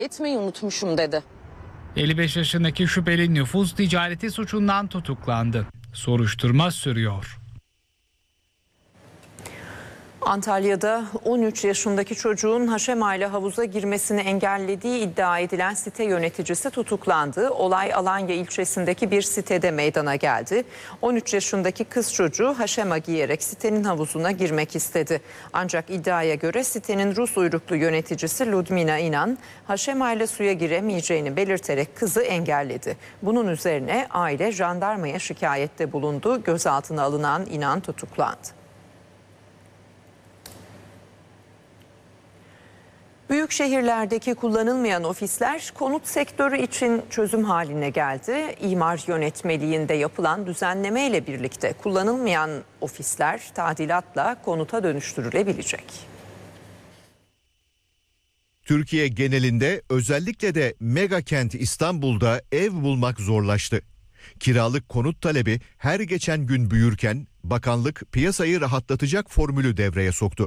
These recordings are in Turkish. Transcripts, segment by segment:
Etmeyi unutmuşum dedi. 55 yaşındaki şüpheli nüfus ticareti suçundan tutuklandı. Soruşturma sürüyor. Antalya'da 13 yaşındaki çocuğun haşemayla havuza girmesini engellediği iddia edilen site yöneticisi tutuklandı. Olay Alanya ilçesindeki bir sitede meydana geldi. 13 yaşındaki kız çocuğu haşema giyerek sitenin havuzuna girmek istedi. Ancak iddiaya göre sitenin Rus uyruklu yöneticisi Ludmila İnan haşemayla suya giremeyeceğini belirterek kızı engelledi. Bunun üzerine aile jandarmaya şikayette bulundu. Gözaltına alınan İnan tutuklandı. Büyük şehirlerdeki kullanılmayan ofisler konut sektörü için çözüm haline geldi. İmar yönetmeliğinde yapılan düzenleme ile birlikte kullanılmayan ofisler tadilatla konuta dönüştürülebilecek. Türkiye genelinde özellikle de mega kent İstanbul'da ev bulmak zorlaştı. Kiralık konut talebi her geçen gün büyürken bakanlık piyasayı rahatlatacak formülü devreye soktu.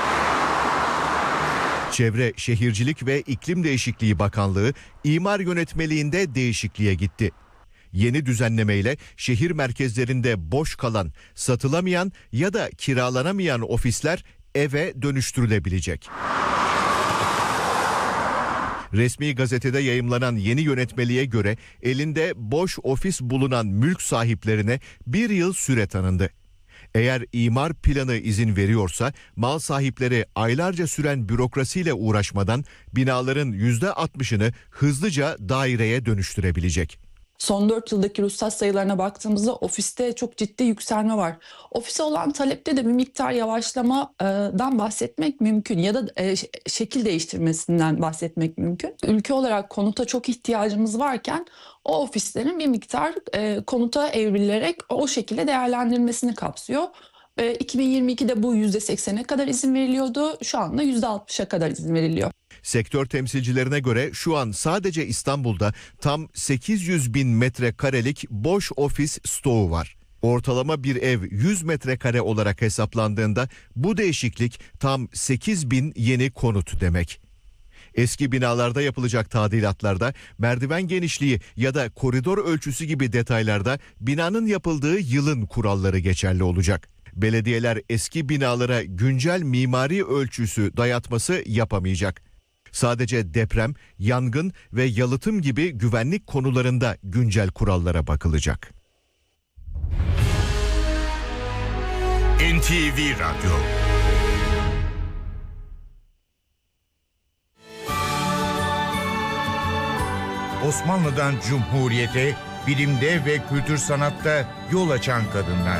Çevre, Şehircilik ve İklim Değişikliği Bakanlığı imar yönetmeliğinde değişikliğe gitti. Yeni düzenlemeyle şehir merkezlerinde boş kalan, satılamayan ya da kiralanamayan ofisler eve dönüştürülebilecek. Resmi gazetede yayımlanan yeni yönetmeliğe göre elinde boş ofis bulunan mülk sahiplerine 1 yıl süre tanındı. Eğer imar planı izin veriyorsa mal sahipleri aylarca süren bürokrasiyle uğraşmadan binaların %60'ını hızlıca daireye dönüştürebilecek. Son 4 yıldaki ruhsat sayılarına baktığımızda ofiste çok ciddi yükselme var. Ofise olan talepte de bir miktar yavaşlamadan bahsetmek mümkün ya da şekil değiştirmesinden bahsetmek mümkün. Ülke olarak konuta çok ihtiyacımız varken o ofislerin bir miktar konuta evrilerek o şekilde değerlendirilmesini kapsıyor. 2022'de bu %80'e kadar izin veriliyordu. Şu anda %60'a kadar izin veriliyor. Sektör temsilcilerine göre şu an sadece İstanbul'da tam 800 bin metrekarelik boş ofis stoğu var. Ortalama bir ev 100 metrekare olarak hesaplandığında bu değişiklik tam 8 bin yeni konut demek. Eski binalarda yapılacak tadilatlarda merdiven genişliği ya da koridor ölçüsü gibi detaylarda binanın yapıldığı yılın kuralları geçerli olacak. Belediyeler eski binalara güncel mimari ölçüsü dayatması yapamayacak. Sadece deprem, yangın ve yalıtım gibi güvenlik konularında güncel kurallara bakılacak. NTV Radyo. Osmanlı'dan Cumhuriyete, bilimde ve kültür sanatta yol açan kadınlar.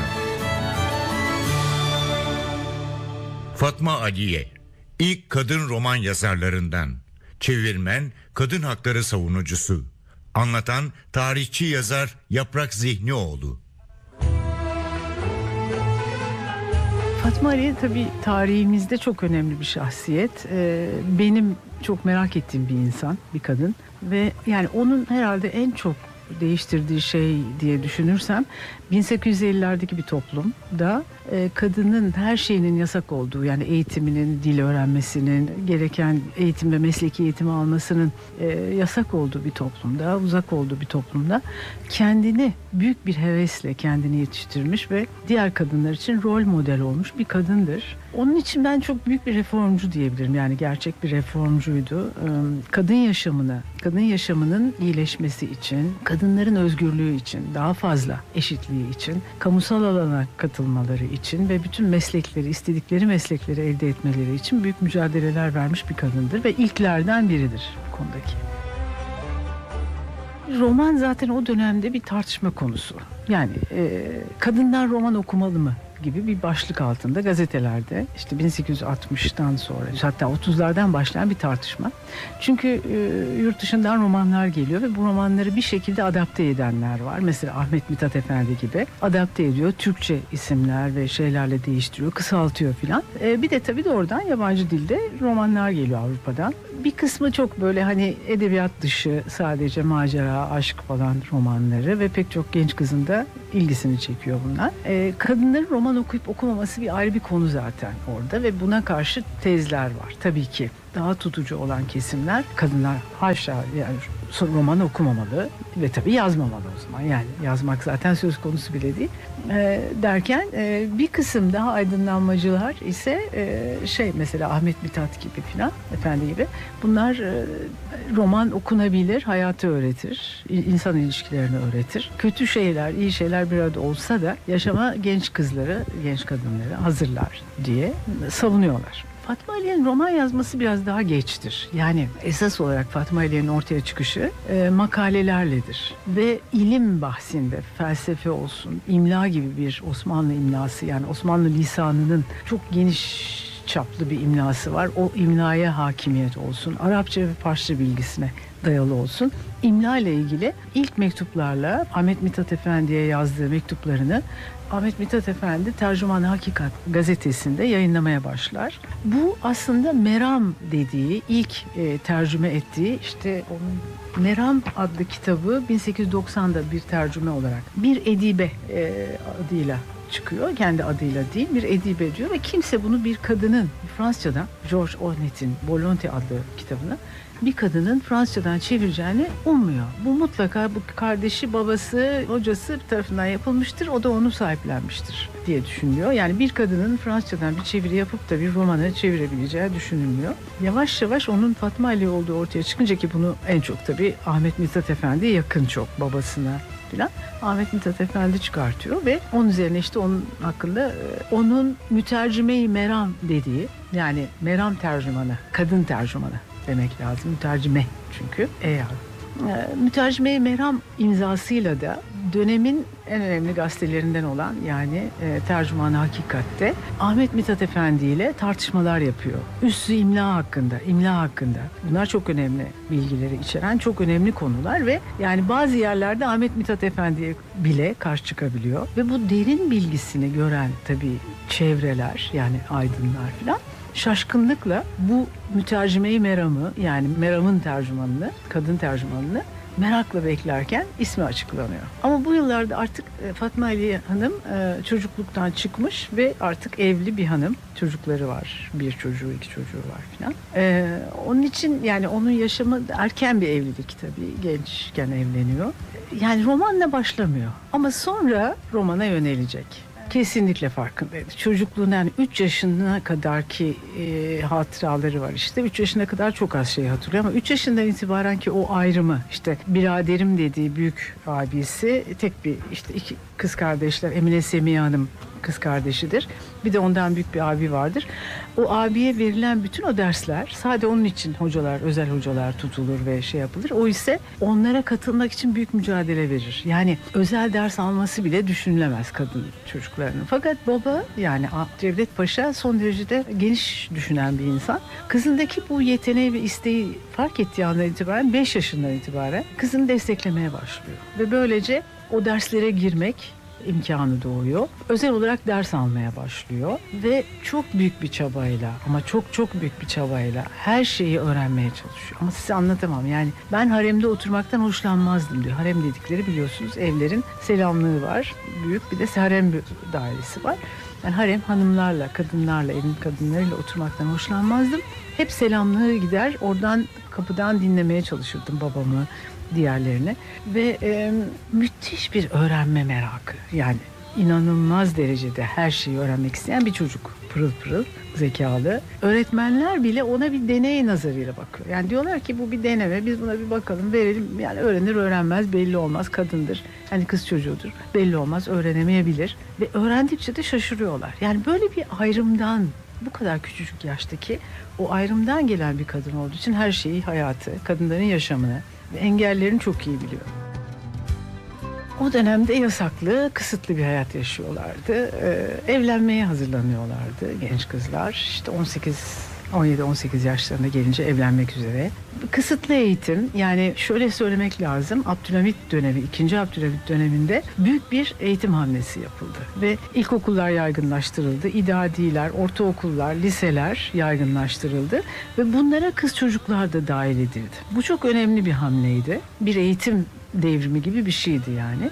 Fatma Aliye, ilk kadın roman yazarlarından. Çevirmen, kadın hakları savunucusu. Anlatan tarihçi yazar Yaprak Zihnioğlu. Fatma Aliye tabii tarihimizde çok önemli bir şahsiyet. Benim çok merak ettiğim bir insan, bir kadın. Ve yani onun herhalde en çok değiştirdiği şey diye düşünürsem 1850'lerdeki bir toplumda kadının her şeyinin yasak olduğu, yani eğitiminin, dil öğrenmesinin, gereken eğitim ve mesleki eğitimi almasının yasak olduğu bir toplumda, uzak olduğu bir toplumda kendini büyük bir hevesle kendini yetiştirmiş ve diğer kadınlar için rol model olmuş bir kadındır. Onun için ben çok büyük bir reformcu diyebilirim. Yani gerçek bir reformcuydu. Kadın yaşamının iyileşmesi için, kadınların özgürlüğü için, daha fazla eşitliği için, kamusal alana katılmaları için ve bütün meslekleri, istedikleri meslekleri elde etmeleri için büyük mücadeleler vermiş bir kadındır ve ilklerden biridir bu konudaki. Roman zaten o dönemde bir tartışma konusu. Yani kadınlar roman okumalı mı gibi bir başlık altında gazetelerde işte 1860'tan sonra, hatta 30'lardan başlayan bir tartışma. Çünkü yurt dışından romanlar geliyor ve bu romanları bir şekilde adapte edenler var. Mesela Ahmet Mithat Efendi gibi adapte ediyor. Türkçe isimler ve şeylerle değiştiriyor, kısaltıyor filan. Bir de tabii doğrudan yabancı dilde romanlar geliyor Avrupa'dan. Bir kısmı çok böyle hani edebiyat dışı, sadece macera, aşk falan romanları ve pek çok genç kızın da ilgisini çekiyor bunlar. Kadınların roman okuyup okumaması bir ayrı bir konu zaten orada ve buna karşı tezler var tabii ki. Daha tutucu olan kesimler, kadınlar haşa yani roman okumamalı ve tabii yazmamalı o zaman. Yani yazmak zaten söz konusu bile değil. Derken bir kısım daha aydınlanmacılar ise mesela Ahmet Mithat gibi filan, efendi gibi. Bunlar roman okunabilir, hayatı öğretir, insan ilişkilerini öğretir. Kötü şeyler, iyi şeyler bir arada olsa da yaşama genç kızları, genç kadınları hazırlar diye savunuyorlar. Fatma Aliye'nin roman yazması biraz daha geçtir. Yani esas olarak Fatma Aliye'nin ortaya çıkışı makalelerledir. Ve ilim bahsinde felsefe olsun, imla gibi bir Osmanlı imlası, yani Osmanlı lisanının çok geniş çaplı bir imlası var. O imlaya hakimiyet olsun, Arapça ve Farsça bilgisine dayalı olsun. İmla ile ilgili ilk mektuplarla Ahmet Mithat Efendi'ye yazdığı mektuplarını Ahmet Mithat Efendi Tercüman-ı Hakikat gazetesinde yayınlamaya başlar. Bu aslında Meram dediği, ilk tercüme ettiği, işte onun Meram adlı kitabı 1890'da bir tercüme olarak bir edibe adıyla çıkıyor. Kendi adıyla değil, bir edibe diyor ve kimse bunu bir kadının Fransızcadan, George Ornet'in Volonté adlı kitabını bir kadının Fransızcadan çevireceğini ummuyor. Bu mutlaka bu kardeşi, babası, hocası tarafından yapılmıştır. O da onu sahiplenmiştir diye düşünülüyor. Yani bir kadının Fransızcadan bir çeviri yapıp da bir romanı çevirebileceği düşünülmüyor. Yavaş yavaş onun Fatma Aliye olduğu ortaya çıkınca, ki bunu en çok tabii Ahmet Mithat Efendi'ye yakın, çok babasına filan Ahmet Mithat Efendi çıkartıyor ve onun üzerine işte onun hakkında onun mütercime-i meram dediği, yani meram tercümanı, kadın tercümanı demek lazım. Mütercime çünkü. Mütercime-i meram imzasıyla da dönemin en önemli gazetelerinden olan, yani Tercüman-ı Hakikat'te Ahmet Mithat Efendi ile tartışmalar yapıyor. Üssü imla hakkında. Bunlar çok önemli bilgileri içeren çok önemli konular ve yani bazı yerlerde Ahmet Mithat Efendi'ye bile karşı çıkabiliyor. Ve bu derin bilgisini gören tabii çevreler, yani aydınlar filan, şaşkınlıkla bu mütercime-i meramı, yani meramın tercümanını, kadın tercümanını merakla beklerken ismi açıklanıyor. Ama bu yıllarda artık Fatma Aliye Hanım çocukluktan çıkmış ve artık evli bir hanım. Çocukları var. Bir çocuğu, iki çocuğu var filan. Onun için yani onun yaşamı erken bir evlilik tabii. Gençken evleniyor. Yani romanla başlamıyor. Ama sonra romana yönelecek. Kesinlikle farkındaydı. Çocukluğun yani 3 yaşına kadarki hatıraları var işte. 3 yaşına kadar çok az şey hatırlıyor ama 3 yaşından itibaren ki o ayrımı, işte biraderim dediği büyük abisi, tek bir, işte iki kız kardeşler, Emine Semiye Hanım kız kardeşidir. Bir de ondan büyük bir abi vardır. O abiye verilen bütün o dersler sadece onun için hocalar, özel hocalar tutulur ve şey yapılır. O ise onlara katılmak için büyük mücadele verir. Yani özel ders alması bile düşünülemez kadın çocuklarının. Fakat baba, yani Cevdet Paşa son derecede geniş düşünen bir insan. Kızındaki bu yeteneği ve isteği fark ettiği andan itibaren, 5 yaşından itibaren kızını desteklemeye başlıyor. Ve böylece o derslere girmek imkanı doğuyor. Özel olarak ders almaya başlıyor ve çok büyük bir çabayla, ama çok büyük bir çabayla her şeyi öğrenmeye çalışıyor. Ama size anlatamam. Yani ben haremde oturmaktan hoşlanmazdım diyor. Harem dedikleri, biliyorsunuz, evlerin selamlığı var. Büyük bir de harem dairesi var. Ben harem hanımlarla, kadınlarla, evin kadınlarıyla oturmaktan hoşlanmazdım. Hep selamlığı gider, oradan, kapıdan dinlemeye çalışırdım babamı, diğerlerine ve müthiş bir öğrenme merakı, yani inanılmaz derecede her şeyi öğrenmek isteyen bir çocuk, pırıl pırıl zekalı. Öğretmenler bile ona bir deney nazarıyla bakıyor. Yani diyorlar ki bu bir deneme, biz buna bir bakalım, verelim, yani öğrenir öğrenmez belli olmaz, kadındır, hani kız çocuğudur, belli olmaz, öğrenemeyebilir ve öğrendikçe de şaşırıyorlar. Yani böyle bir ayrımdan, bu kadar küçücük yaştaki o ayrımdan gelen bir kadın olduğu için her şeyi, hayatı, kadınların yaşamını ve engellerini çok iyi biliyor. O dönemde yasaklı, kısıtlı bir hayat yaşıyorlardı. Evlenmeye hazırlanıyorlardı genç kızlar. İşte 18 17-18 yaşlarına gelince evlenmek üzere. Kısıtlı eğitim, yani şöyle söylemek lazım, Abdülhamit dönemi, 2. Abdülhamit döneminde büyük bir eğitim hamlesi yapıldı. Ve ilkokullar yaygınlaştırıldı, idadiler, ortaokullar, liseler yaygınlaştırıldı ve bunlara kız çocuklar da dahil edildi. Bu çok önemli bir hamleydi. Bir eğitim devrimi gibi bir şeydi yani.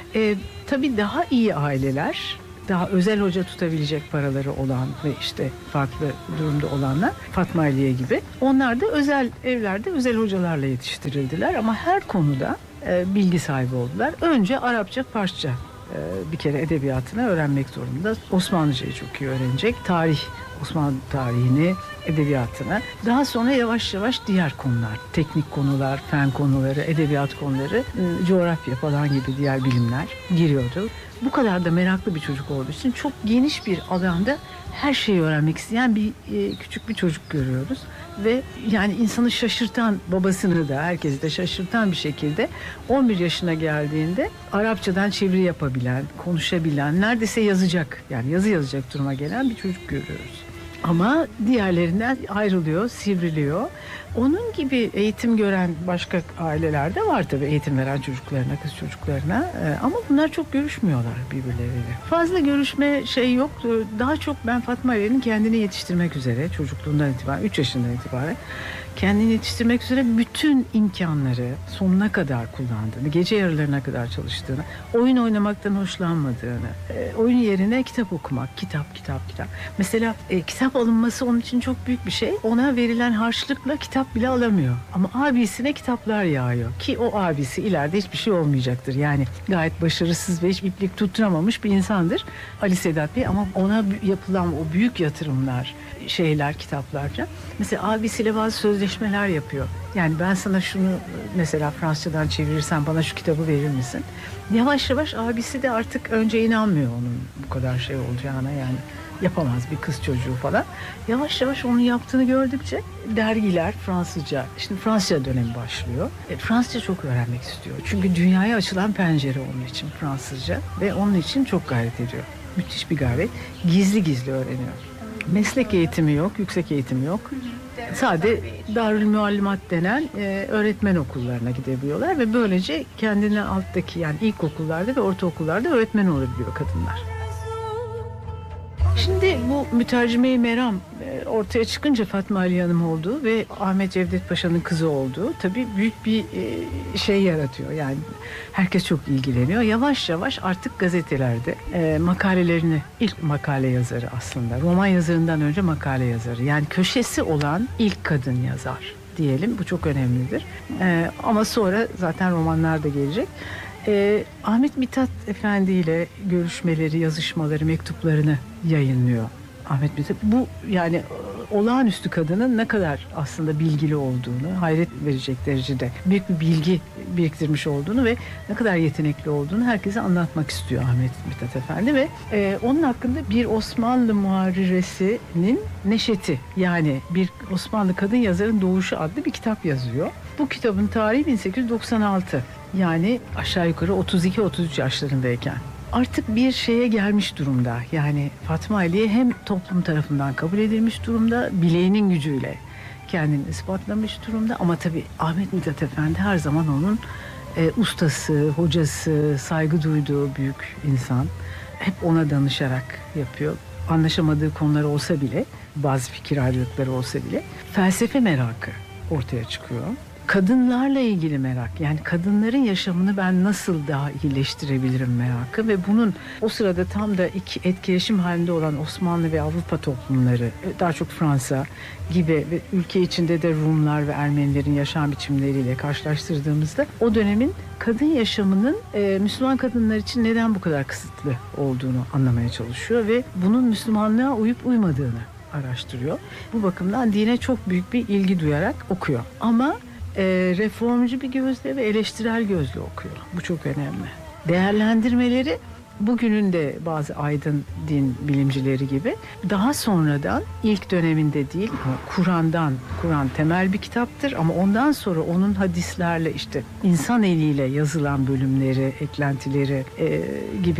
Tabii daha iyi aileler, daha özel hoca tutabilecek paraları olan ve işte farklı durumda olanlar, Fatma Aliye gibi, onlar da özel evlerde özel hocalarla yetiştirildiler ama her konuda bilgi sahibi oldular. Önce Arapça, Farsça bir kere edebiyatını öğrenmek zorunda. Osmanlıcayı çok iyi öğrenecek. Tarih, Osmanlı tarihini, edebiyatını. Daha sonra yavaş yavaş diğer konular, teknik konular, fen konuları, edebiyat konuları, coğrafya falan gibi diğer bilimler giriyordu. Bu kadar da meraklı bir çocuk olduğu için çok geniş bir alanda her şeyi öğrenmek isteyen küçük bir çocuk görüyoruz. Ve yani insanı şaşırtan, babasını da herkesi de şaşırtan bir şekilde 11 yaşına geldiğinde Arapçadan çeviri yapabilen, konuşabilen, neredeyse yazacak, yani yazı yazacak duruma gelen bir çocuk görüyoruz. Ama diğerlerinden ayrılıyor, sivriliyor. Onun gibi eğitim gören başka aileler de var tabii, eğitim veren çocuklarına, kız çocuklarına. Ama bunlar çok görüşmüyorlar birbirleriyle. Fazla görüşme yok. Daha çok ben Fatma Aliye'nin kendini yetiştirmek üzere, çocukluğundan itibaren, 3 yaşından itibaren kendini yetiştirmek üzere bütün imkanları sonuna kadar kullandığını, gece yarılarına kadar çalıştığını, oyun oynamaktan hoşlanmadığını, oyun yerine kitap okumak, kitap. Mesela kitap alınması onun için çok büyük bir şey. Ona verilen harçlıkla kitap bile alamıyor. Ama abisine kitaplar yağıyor. Ki o abisi ileride hiçbir şey olmayacaktır. Yani gayet başarısız ve hiç iplik tutturamamış bir insandır Ali Sedat Bey. Ama ona yapılan o büyük yatırımlar, kitaplarca. Mesela abisiyle bazı sözleşmeler yapıyor. Yani ben sana şunu mesela Fransızcadan çevirirsem bana şu kitabı verir misin? Yavaş yavaş abisi de artık önce inanmıyor onun bu kadar şey olacağına, yani yapamaz bir kız çocuğu falan. Yavaş yavaş onun yaptığını gördükçe dergiler Fransızca, şimdi Fransızca dönemi başlıyor. Fransızca çok öğrenmek istiyor. Çünkü dünyaya açılan pencere onun için Fransızca ve onun için çok gayret ediyor. Müthiş bir gayret. Gizli öğreniyor. Meslek eğitimi yok, yüksek eğitim yok. Sadece Darülmuallimat denen öğretmen okullarına gidebiliyorlar ve böylece kendine alttaki, yani ilkokullarda ve ortaokullarda öğretmen olabiliyor kadınlar. Şimdi bu mütercime-i meram ortaya çıkınca Fatma Aliye Hanım olduğu ve Ahmet Cevdet Paşa'nın kızı olduğu tabii büyük bir yaratıyor. Yani herkes çok ilgileniyor. Yavaş yavaş artık gazetelerde makalelerini, ilk makale yazarı aslında. Roman yazarından önce makale yazarı. Yani köşesi olan ilk kadın yazar diyelim. Bu çok önemlidir. Ama sonra zaten romanlar da gelecek. Ahmet Mithat Efendi ile görüşmeleri, yazışmaları, mektuplarını yayınlıyor Ahmet Mithat. Bu yani olağanüstü kadının ne kadar aslında bilgili olduğunu, hayret verecek derecede büyük bir bilgi biriktirmiş olduğunu ve ne kadar yetenekli olduğunu herkese anlatmak istiyor Ahmet Mithat Efendi ve onun hakkında bir Osmanlı muharriresinin neşeti, yani bir Osmanlı kadın yazarın doğuşu adlı bir kitap yazıyor. Bu kitabın tarihi 1896. Yani aşağı yukarı 32-33 yaşlarındayken. Artık bir şeye gelmiş durumda. Yani Fatma Aliye hem toplum tarafından kabul edilmiş durumda, bileğinin gücüyle kendini ispatlamış durumda. Ama tabii Ahmet Mithat Efendi her zaman onun ustası, hocası, saygı duyduğu büyük insan. Hep ona danışarak yapıyor. Anlaşamadığı konular olsa bile, bazı fikir ayrılıkları olsa bile felsefe merakı ortaya çıkıyor. Kadınlarla ilgili merak, yani kadınların yaşamını ben nasıl daha iyileştirebilirim merakı ve bunun o sırada tam da iki etkileşim halinde olan Osmanlı ve Avrupa toplumları, daha çok Fransa gibi ve ülke içinde de Rumlar ve Ermenilerin yaşam biçimleriyle karşılaştırdığımızda o dönemin kadın yaşamının Müslüman kadınlar için neden bu kadar kısıtlı olduğunu anlamaya çalışıyor ve bunun Müslümanlığa uyup uymadığını araştırıyor. Bu bakımdan dine çok büyük bir ilgi duyarak okuyor. Ama reformcu bir gözle ve eleştirel gözle okuyor. Bu çok önemli. Değerlendirmeleri bugünün de bazı aydın din bilimcileri gibi daha sonradan, ilk döneminde değil, Kur'an temel bir kitaptır ama ondan sonra onun hadislerle, işte insan eliyle yazılan bölümleri, eklentileri gibi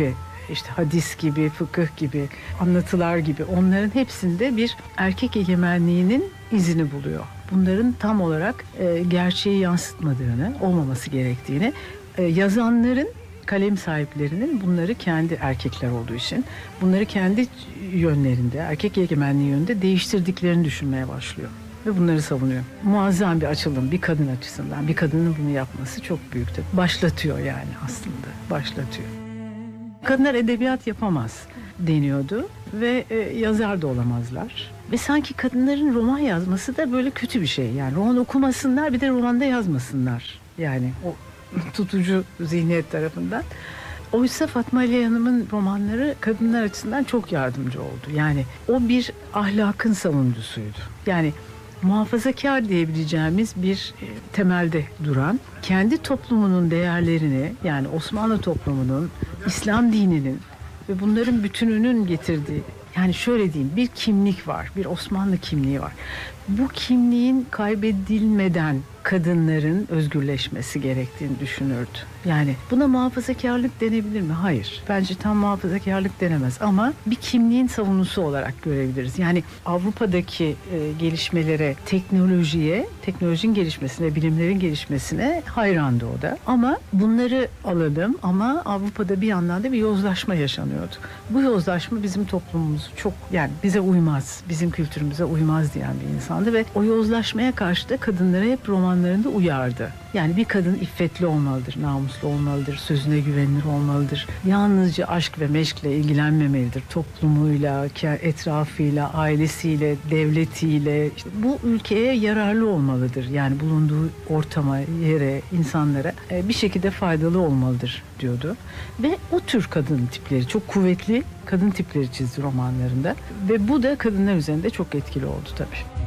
işte hadis gibi, fıkıh gibi, anlatılar gibi onların hepsinde bir erkek egemenliğinin izini buluyor. Bunların tam olarak gerçeği yansıtmadığını, olmaması gerektiğini, yazanların, kalem sahiplerinin bunları kendi erkekler olduğu için bunları kendi yönlerinde, erkek egemenliği yönünde değiştirdiklerini düşünmeye başlıyor. Ve bunları savunuyor. Muazzam bir açılım bir kadın açısından. Bir kadının bunu yapması çok büyüktü. Başlatıyor yani aslında. Başlatıyor. Kadınlar edebiyat yapamaz deniyordu ve yazar da olamazlar. Ve sanki kadınların roman yazması da böyle kötü bir şey. Yani roman okumasınlar, bir de romanda yazmasınlar. Yani o tutucu zihniyet tarafından. Oysa Fatma Aliye Hanım'ın romanları kadınlar açısından çok yardımcı oldu. Yani o bir ahlakın savunucusuydu. Yani muhafazakar diyebileceğimiz bir temelde duran, kendi toplumunun değerlerini, yani Osmanlı toplumunun, İslam dininin ve bunların bütününün getirdiği, yani şöyle diyeyim, bir kimlik var, bir Osmanlı kimliği var. Bu kimliğin kaybedilmeden kadınların özgürleşmesi gerektiğini düşünürdü. Yani buna muhafazakarlık denebilir mi? Hayır. Bence tam muhafazakarlık denemez ama bir kimliğin savunusu olarak görebiliriz. Yani Avrupa'daki gelişmelere, teknolojiye, teknolojinin gelişmesine, bilimlerin gelişmesine hayrandı o da. Ama bunları alalım ama Avrupa'da bir yandan da bir yozlaşma yaşanıyordu. Bu yozlaşma bizim toplumumuzu çok, yani bize uymaz, bizim kültürümüze uymaz diyen bir insandı ve o yozlaşmaya karşı da kadınlara hep romanlarında uyardı. Yani bir kadın iffetli olmalıdır, namuslu olmalıdır, sözüne güvenilir olmalıdır. Yalnızca aşk ve meşkle ilgilenmemelidir. Toplumuyla, etrafıyla, ailesiyle, devletiyle. İşte bu ülkeye yararlı olmalıdır. Yani bulunduğu ortama, yere, insanlara bir şekilde faydalı olmalıdır diyordu. Ve o tür kadın tipleri, çok kuvvetli kadın tipleri çizdi romanlarında. Ve bu da kadınlar üzerinde çok etkili oldu tabii.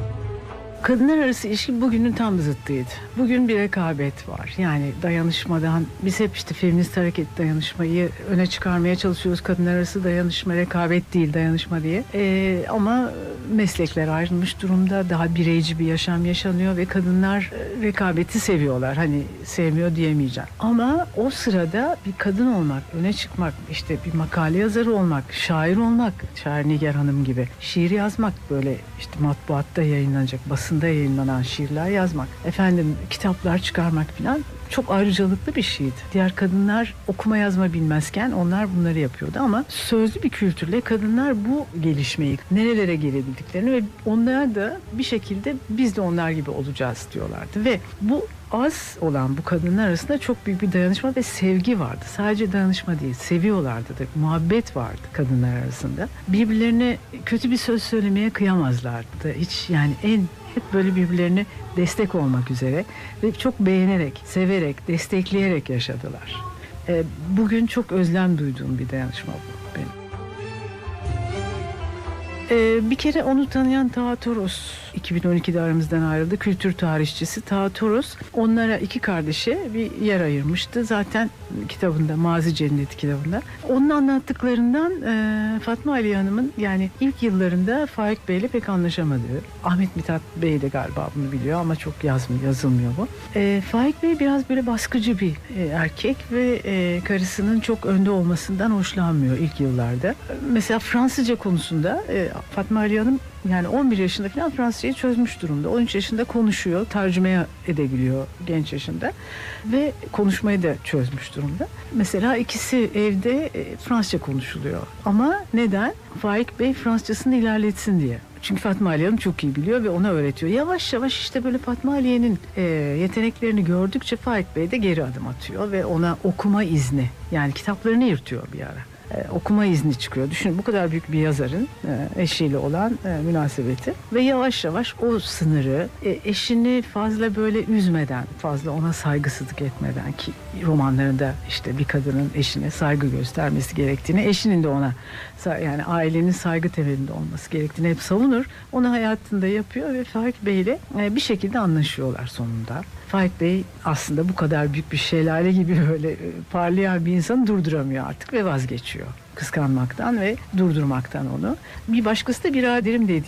Kadınlar arası ilişki bugünün tam zıttıydı. Bugün bir rekabet var. Yani dayanışmadan, biz hep işte feminist hareket dayanışmayı öne çıkarmaya çalışıyoruz. Kadınlar arası dayanışma, rekabet değil dayanışma diye. Ama meslekler ayrılmış durumda. Daha bireyci bir yaşam yaşanıyor ve kadınlar rekabeti seviyorlar. Hani sevmiyor diyemeyeceğim. Ama o sırada bir kadın olmak, öne çıkmak, işte bir makale yazarı olmak, şair olmak, şair Nigar Hanım gibi, şiir yazmak, böyle işte matbuatta yayınlanacak, basında yayınlanan şiirler yazmak, efendim kitaplar çıkarmak falan çok ayrıcalıklı bir şeydi. Diğer kadınlar okuma yazma bilmezken onlar bunları yapıyordu ama sözlü bir kültürle kadınlar bu gelişmeyi, nerelere gelebildiklerini ve onlar da bir şekilde biz de onlar gibi olacağız diyorlardı ve bu az olan bu kadınlar arasında çok büyük bir dayanışma ve sevgi vardı. Sadece dayanışma değil, seviyorlardı da, muhabbet vardı kadınlar arasında. Birbirlerine kötü bir söz söylemeye kıyamazlardı. Hiç, yani hep böyle birbirlerine destek olmak üzere ve çok beğenerek, severek, destekleyerek yaşadılar. Bugün çok özlem duyduğum bir dayanışma bu benim. Bir kere onu tanıyan Taha Toros 2012'de aramızdan ayrıldı. Kültür tarihçisi Taha Toros onlara, iki kardeşe bir yer ayırmıştı. Zaten kitabında, Mazi Cenneti kitabında. Onun anlattıklarından Fatma Aliye Hanım'ın yani ilk yıllarında Faik Bey'le pek anlaşamadığı. Ahmet Mithat Bey de galiba bunu biliyor ama çok yazılmıyor bu. Faik Bey biraz böyle baskıcı bir erkek ve karısının çok önde olmasından hoşlanmıyor ilk yıllarda. Mesela Fransızca konusunda Fatma Aliye Hanım yani 11 yaşında falan Fransızcayı çözmüş durumda. 13 yaşında konuşuyor, tercüme edebiliyor genç yaşında ve konuşmayı da çözmüş durumda. Mesela ikisi evde Fransızca konuşuluyor. Ama neden? Faik Bey Fransızcasını ilerletsin diye. Çünkü Fatma Aliye Hanım çok iyi biliyor ve ona öğretiyor. Yavaş yavaş işte böyle Fatma Aliye'nin yeteneklerini gördükçe Faik Bey de geri adım atıyor ve ona okuma izni, yani kitaplarını yırtıyor bir ara. Okuma izni çıkıyor. Düşünün, bu kadar büyük bir yazarın eşiyle olan münasebeti ve yavaş yavaş o sınırı eşini fazla böyle üzmeden, fazla ona saygısızlık etmeden, ki romanlarında işte bir kadının eşine saygı göstermesi gerektiğini, eşinin de ona, yani ailenin saygı temelinde olması gerektiğini hep savunur. Onu hayatında yapıyor ve Faik Bey ile bir şekilde anlaşıyorlar sonunda. Faik Bey aslında bu kadar büyük bir şelale gibi böyle parlayan bir insanı durduramıyor artık ve vazgeçiyor kıskanmaktan ve durdurmaktan onu. Bir başkası da biraderim dediği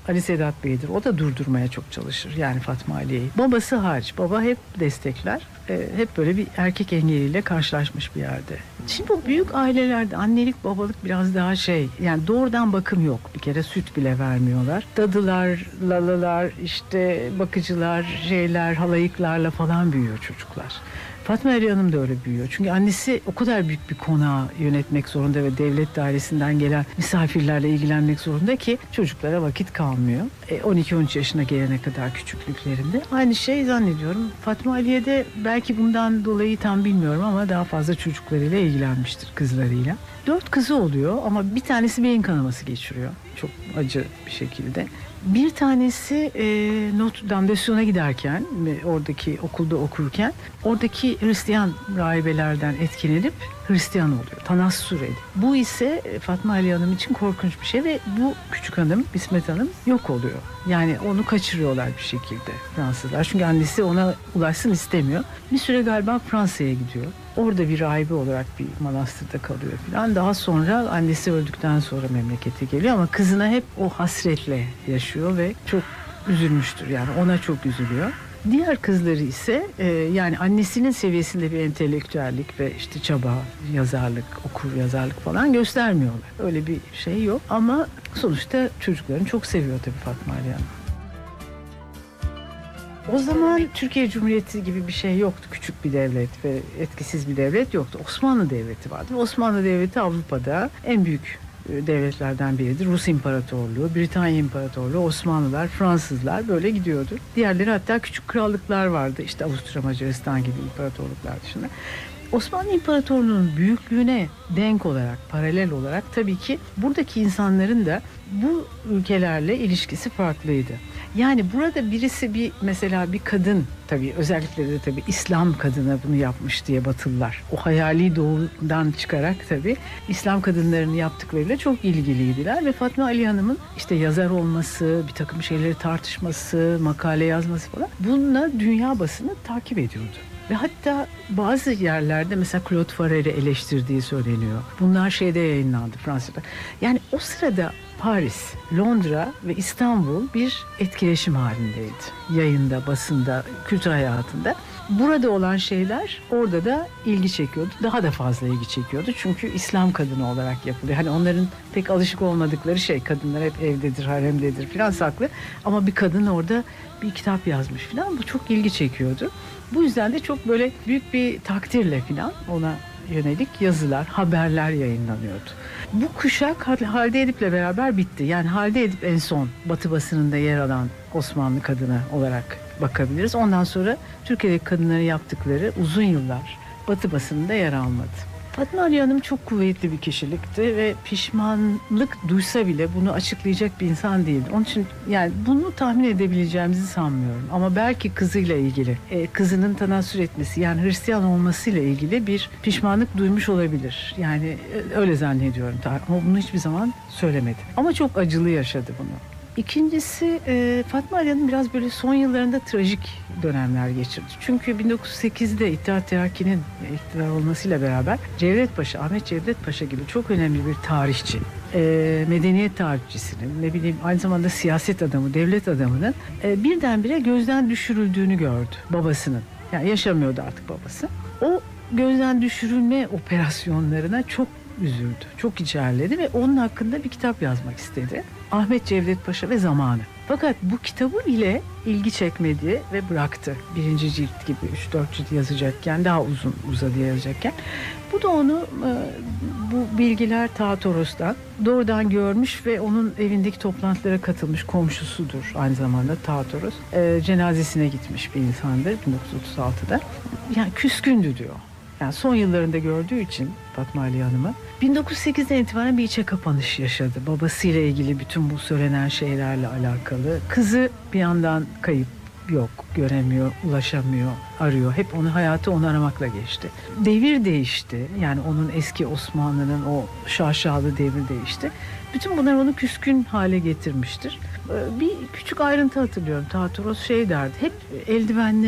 Ali Sedat Bey'dir. O da durdurmaya çok çalışır. Yani Fatma Aliye'yi. Babası hariç. Baba hep destekler. Hep böyle bir erkek engeliyle karşılaşmış bir yerde. Şimdi bu büyük ailelerde annelik babalık biraz daha yani doğrudan bakım yok. Bir kere süt bile vermiyorlar. Dadılar, lalalar, işte bakıcılar, halayıklarla falan büyüyor çocuklar. Fatma Ali Hanım da öyle büyüyor. Çünkü annesi o kadar büyük bir konağı yönetmek zorunda ve devlet dairesinden gelen misafirlerle ilgilenmek zorunda ki çocuklara vakit kalmıyor. 12-13 yaşına gelene kadar küçüklüklerinde. Aynı şey zannediyorum. Fatma Aliye de belki bundan dolayı tam bilmiyorum ama daha fazla çocuklarıyla ilgilenmiştir, kızlarıyla. 4 kızı oluyor ama bir tanesi beyin kanaması geçiriyor. Çok acı bir şekilde. Bir tanesi Notre Dame'e giderken, oradaki okulda okurken, oradaki Hristiyan rahibelerden etkilenip Hristiyan oluyor. Tanassur ediyor. Bu ise Fatma Ali Hanım için korkunç bir şey ve bu küçük hanım, İsmet Hanım yok oluyor. Yani onu kaçırıyorlar bir şekilde Fransızlar. Çünkü annesi ona ulaşsın istemiyor. Bir süre galiba Fransa'ya gidiyor. Orada bir rahibe olarak bir manastırda kalıyor falan. Daha sonra annesi öldükten sonra memlekete geliyor ama kızına hep o hasretle yaşıyor ve çok üzülmüştür. Yani ona çok üzülüyor. Diğer kızları ise yani annesinin seviyesinde bir entelektüellik ve işte çaba, yazarlık, okur yazarlık falan göstermiyorlar. Öyle bir şey yok ama sonuçta çocuklarını çok seviyor tabii Fatma Ali Hanım. O zaman Türkiye Cumhuriyeti gibi bir şey yoktu. Küçük bir devlet ve etkisiz bir devlet yoktu. Osmanlı Devleti vardı. Osmanlı Devleti Avrupa'da en büyük devletlerden biridir. Rus İmparatorluğu, Britanya İmparatorluğu, Osmanlılar, Fransızlar böyle gidiyordu. Diğerleri hatta küçük krallıklar vardı. İşte Avusturya, Macaristan gibi imparatorluklar dışında. Osmanlı İmparatorluğu'nun büyüklüğüne denk olarak, paralel olarak tabii ki buradaki insanların da bu ülkelerle ilişkisi farklıydı. Yani burada birisi mesela bir kadın, tabii özellikle de tabii İslam kadına bunu yapmış diye Batılılar. O hayali doğudan çıkarak tabii İslam kadınlarının yaptıklarıyla çok ilgiliydiler ve Fatma Ali Hanım'ın işte yazar olması, bir takım şeyleri tartışması, makale yazması falan bununla dünya basını takip ediyordu. Ve hatta bazı yerlerde mesela Claude Farrer'i eleştirdiği söyleniyor. Bunlar yayınlandı Fransa'da. Yani o sırada Paris, Londra ve İstanbul bir etkileşim halindeydi. Yayında, basında, kültür hayatında. Burada olan şeyler orada da ilgi çekiyordu. Daha da fazla ilgi çekiyordu. Çünkü İslam kadını olarak yapılıyor. Hani onların pek alışık olmadıkları kadınlar hep evdedir, haremdedir falan saklı. Ama bir kadın orada bir kitap yazmış falan. Bu çok ilgi çekiyordu. Bu yüzden de çok böyle büyük bir takdirle falan ona yönelik yazılar, haberler yayınlanıyordu. Bu kuşak Halide Edip'le beraber bitti. Yani Halide Edip en son Batı basınında yer alan Osmanlı kadını olarak bakabiliriz. Ondan sonra Türkiye'deki kadınların yaptıkları uzun yıllar Batı basınında yer almadı. Fatma Ali Hanım çok kuvvetli bir kişilikti ve pişmanlık duysa bile bunu açıklayacak bir insan değildi. Onun için yani bunu tahmin edebileceğimizi sanmıyorum. Ama belki kızıyla ilgili, kızının tanassür etmesi yani Hristiyan olmasıyla ilgili bir pişmanlık duymuş olabilir. Yani öyle zannediyorum. Ama bunu hiçbir zaman söylemedi. Ama çok acılı yaşadı bunu. İkincisi Fatma Ali Hanım biraz böyle son yıllarında trajik dönemler geçirdi. Çünkü 1908'de İttihat Terakki'nin iktidar olmasıyla beraber Cevdet Paşa, Ahmet Cevdet Paşa gibi çok önemli bir tarihçi, medeniyet tarihçisinin, aynı zamanda siyaset adamı, devlet adamının birdenbire gözden düşürüldüğünü gördü babasının. Yani yaşamıyordu artık babası. O gözden düşürülme operasyonlarına çok üzüldü, çok içerledi ve onun hakkında bir kitap yazmak istedi. Ahmet Cevdet Paşa ve Zamanı. Fakat bu kitabı ile ilgi çekmedi ve bıraktı. 1. cilt gibi 3-4 cilt yazacakken, daha uzun uzadıya yazacakken. Bu da onu bu bilgiler ta Toros'tan doğrudan görmüş ve onun evindeki toplantılara katılmış, komşusudur aynı zamanda ta Toros. Cenazesine gitmiş bir insandır 1936'da. Yani küskündü diyor. Yani son yıllarında gördüğü için Fatma Ali Hanım'ı 1908'den itibaren bir içe kapanış yaşadı. Babasıyla ilgili bütün bu söylenen şeylerle alakalı. Kızı bir yandan kayıp, yok, göremiyor, ulaşamıyor, arıyor. Hep hayatı onu aramakla geçti. Devir değişti. Yani onun eski Osmanlı'nın o şaşalı devri değişti. Bütün bunlar onu küskün hale getirmiştir. Bir küçük ayrıntı hatırlıyorum. Toros derdi. Hep eldivenli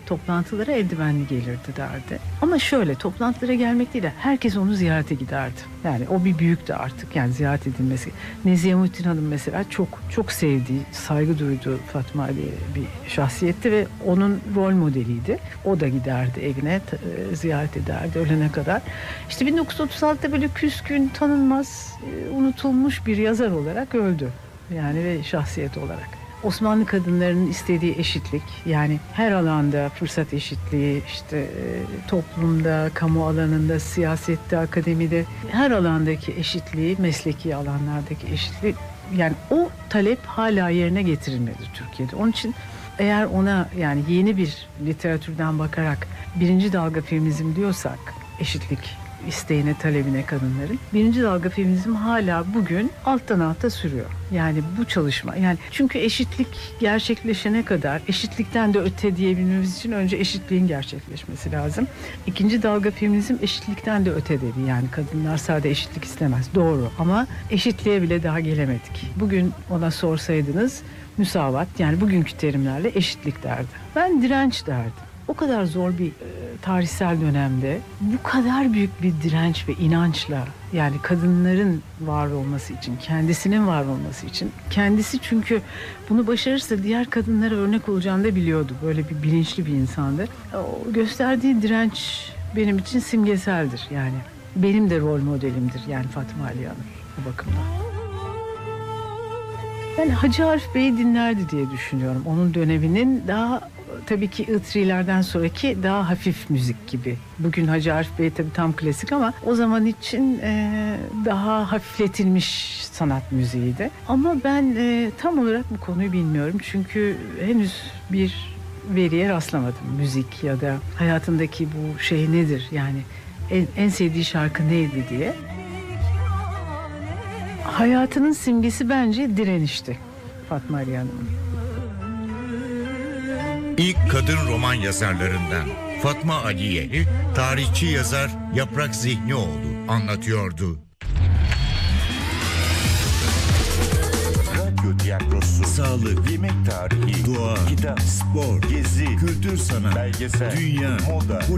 toplantılara eldivenli gelirdi derdi. Ama şöyle, toplantılara gelmek değil de herkes onu ziyarete giderdi. Yani o bir büyüktü artık, yani ziyaret edilmesi. Nezihe Muhittin Hanım mesela çok sevdiği, saygı duyduğu Fatma Ali'ye bir şahsiyetti ve onun rol modeliydi. O da giderdi evine, ziyaret ederdi ölene kadar. İşte 1936'da böyle küskün, tanınmaz, unutulmuş bir yazar olarak öldü. Yani ve şahsiyet olarak. Osmanlı kadınlarının istediği eşitlik, yani her alanda fırsat eşitliği, işte toplumda, kamu alanında, siyasette, akademide, her alandaki eşitliği, mesleki alanlardaki eşitliği, yani o talep hala yerine getirilmedi Türkiye'de. Onun için eğer ona, yani yeni bir literatürden bakarak birinci dalga feminizm diyorsak, eşitlik isteğine, talebine kadınların, birinci dalga feminizm hala bugün alttan alta sürüyor. Yani bu çalışma, yani çünkü eşitlik gerçekleşene kadar, eşitlikten de öte diyebilmemiz için önce eşitliğin gerçekleşmesi lazım. İkinci dalga feminizm eşitlikten de öte dedi. Yani kadınlar sadece eşitlik istemez. Doğru, ama eşitliğe bile daha gelemedik. Bugün ona sorsaydınız müsavat, yani bugünkü terimlerle eşitlik derdi. Ben direnç derdim. O kadar zor bir tarihsel dönemde bu kadar büyük bir direnç ve inançla, yani kadınların var olması için, kendisinin var olması için, kendisi çünkü bunu başarırsa diğer kadınlara örnek olacağını da biliyordu. Böyle bir bilinçli bir insandı. O gösterdiği direnç benim için simgeseldir. Yani benim de rol modelimdir, yani Fatma Aliye Hanım bu bakımdan. Ben Hacı Arif Bey'i dinlerdi diye düşünüyorum. Onun döneminin daha, tabii ki Itri'lerden sonraki daha hafif müzik gibi. Bugün Hacı Arif Bey tabii tam klasik ama o zaman için daha hafifletilmiş sanat müziğiydi. Ama ben tam olarak bu konuyu bilmiyorum. Çünkü henüz bir veriye rastlamadım. Müzik ya da hayatındaki bu şey nedir? Yani en sevdiği şarkı neydi diye. Hayatının simgesi bence direnişti Fatma Aliye Hanım'ın. İlk kadın roman yazarlarından Fatma Aliye, tarihçi yazar Yaprak Zihnioğlu anlatıyordu. Radyo tiyatrosu, Sağlık, yemek tarihi, doğa, kitap, spor, gezi, kültür sanat, belgesel, dünya, moda,